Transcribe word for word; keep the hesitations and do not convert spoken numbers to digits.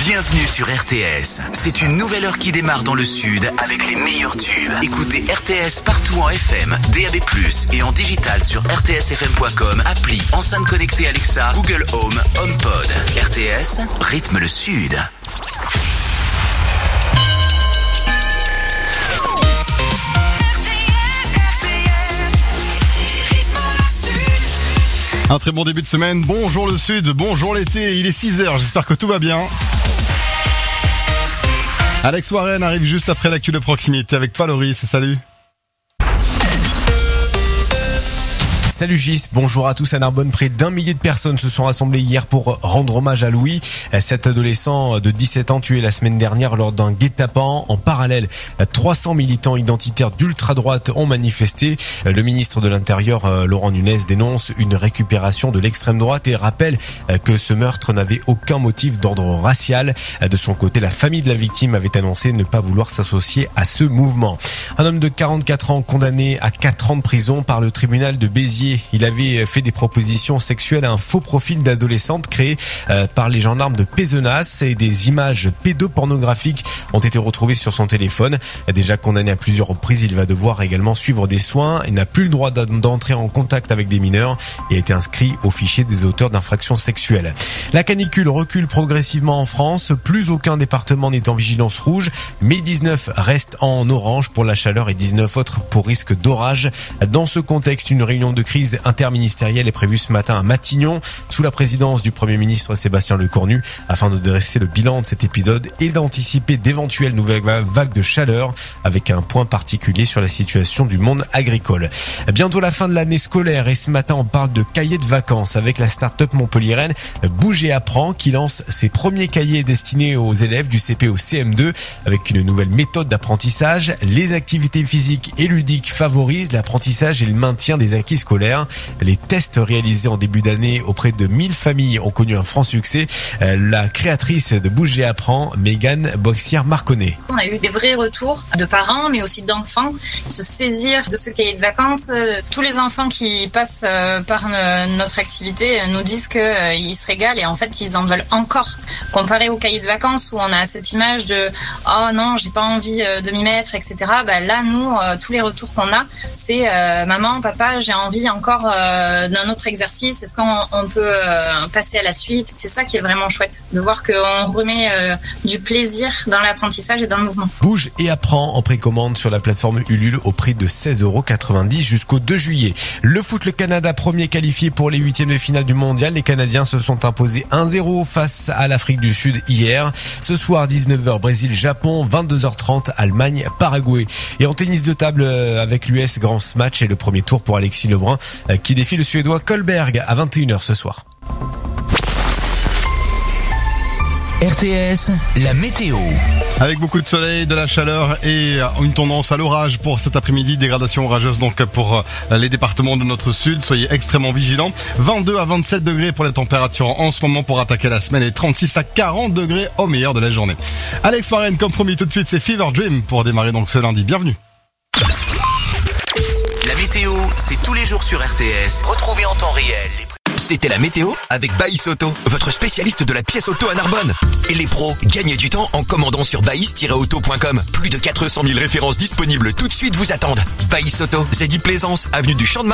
Bienvenue sur R T S. C'est une nouvelle heure qui démarre dans le sud avec les meilleurs tubes. Écoutez R T S partout en F M, D A B plus, et en digital sur r t s f m point com, appli, enceinte connectée Alexa, Google Home, HomePod. R T S, rythme le sud. Un très bon début de semaine, bonjour le sud, bonjour l'été, il est six heures, j'espère que tout va bien. Alex Warren arrive juste après l'actu de proximité avec toi Loris, salut. Salut Gis, bonjour à tous à Narbonne. Près d'un millier de personnes se sont rassemblées hier pour rendre hommage à Louis, cet adolescent de dix-sept ans tué la semaine dernière lors d'un guet-apens. En parallèle, trois cents militants identitaires d'ultra-droite ont manifesté. Le ministre de l'Intérieur, Laurent Nunez, dénonce une récupération de l'extrême droite et rappelle que ce meurtre n'avait aucun motif d'ordre racial. De son côté, la famille de la victime avait annoncé ne pas vouloir s'associer à ce mouvement. Un homme de quarante-quatre ans condamné à quatre ans de prison par le tribunal de Béziers. Il avait fait des propositions sexuelles à un faux profil d'adolescente créé euh, par les gendarmes de Pézenas et des images pédopornographiques ont été retrouvées sur son téléphone. Déjà condamné à plusieurs reprises, il va devoir également suivre des soins. Il n'a plus le droit d'entrer en contact avec des mineurs et a été inscrit au fichier des auteurs d'infractions sexuelles. La canicule recule progressivement en France. Plus aucun département n'est en vigilance rouge, mais dix-neuf restent en orange pour la chaleur et dix-neuf autres pour risque d'orage. Dans ce contexte, une réunion de crise interministérielle est prévue ce matin à Matignon, sous la présidence du Premier ministre Sébastien Lecornu, afin de dresser le bilan de cet épisode et d'anticiper d'éventuelles nouvelles vagues de chaleur, avec un point particulier sur la situation du monde agricole. Bientôt la fin de l'année scolaire et ce matin on parle de cahiers de vacances avec la start-up montpelliéraine Bouge et Apprends qui lance ses premiers cahiers destinés aux élèves du C P au C M deux avec une nouvelle méthode d'apprentissage. Les activités physiques et ludiques favorisent l'apprentissage et le maintien des acquis scolaires. Les tests réalisés en début d'année auprès de mille familles ont connu un franc succès. La créatrice de Bouge et Apprends, Mégane Boxière-Marconnet. On a eu des vrais retours de parents, mais aussi d'enfants, se saisir de ce cahier de vacances. Tous les enfants qui passent par notre activité nous disent qu'ils se régalent et en fait ils en veulent encore. Comparé au cahier de vacances où on a cette image de « oh non, j'ai pas envie de m'y mettre », et cetera. Bah là, nous, tous les retours qu'on a, c'est euh, « maman, papa, j'ai envie encore euh, d'un autre exercice, est-ce qu'on on peut euh, passer à la suite ?» C'est ça qui est vraiment chouette, de voir qu'on remet euh, du plaisir dans l'apprentissage et dans le mouvement. Bouge et Apprends en précommande sur la plateforme Ulule au prix de seize euros quatre-vingt-dix jusqu'au deux juillet. Le foot, le Canada premier qualifié pour les huitièmes de finale du mondial. Les Canadiens se sont imposés un zéro face à l'Afrique du Sud hier. Ce soir, dix-neuf heures, Brésil-Japon, vingt-deux heures trente, Allemagne-Paraguay. Et en tennis de table avec l'U S, grand match et le premier tour pour Alexis Lebrun qui défie le Suédois Kohlberg à vingt et une heures ce soir. R T S, la météo. Avec beaucoup de soleil, de la chaleur et une tendance à l'orage pour cet après-midi. Dégradation orageuse donc pour les départements de notre sud. Soyez extrêmement vigilants. vingt-deux à vingt-sept degrés pour les températures en ce moment pour attaquer la semaine et trente-six à quarante degrés au meilleur de la journée. Alex Warren, comme promis tout de suite, c'est Fever Dream pour démarrer donc ce lundi. Bienvenue. La météo, c'est tous les jours sur R T S. Retrouvez en temps réel les... C'était la météo avec Baïs Auto, votre spécialiste de la pièce auto à Narbonne. Et les pros, gagnez du temps en commandant sur baïs tiret auto point com. Plus de quatre cent mille références disponibles tout de suite vous attendent. Baïs Auto, Zeddy Plaisance, avenue du Champ de Mars.